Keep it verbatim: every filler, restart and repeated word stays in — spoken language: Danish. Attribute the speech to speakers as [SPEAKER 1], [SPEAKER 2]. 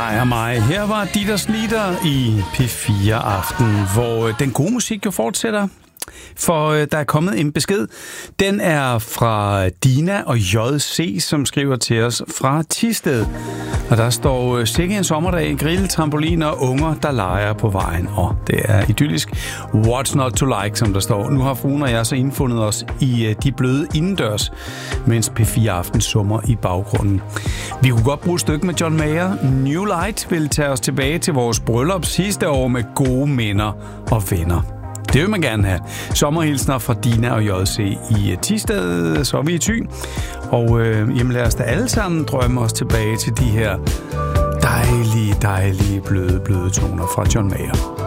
[SPEAKER 1] dig og mig. Her var Dieters Lieder i P fire Aften, hvor den gode musik jo fortsætter. For der er kommet en besked. Den er fra Dina og J C, som skriver til os fra Thisted. Og der står, sikke en sommerdag, grill, trampolin og unger, der leger på vejen. Og det er idyllisk. What's not to like, som der står. Nu har fruen og jeg så indfundet os i de bløde indendørs, mens P fire Aften summer i baggrunden. Vi kunne godt bruge et stykke med John Mayer. New Light vil tage os tilbage til vores bryllup sidste år med gode minder og venner. Det vil man gerne have. Sommerhilsner fra Dina og J C i Thisted, så er vi i Thy. Og øh, jamen lad os da alle sammen drømme os tilbage til de her dejlige, dejlige, bløde, bløde toner fra John Mayer.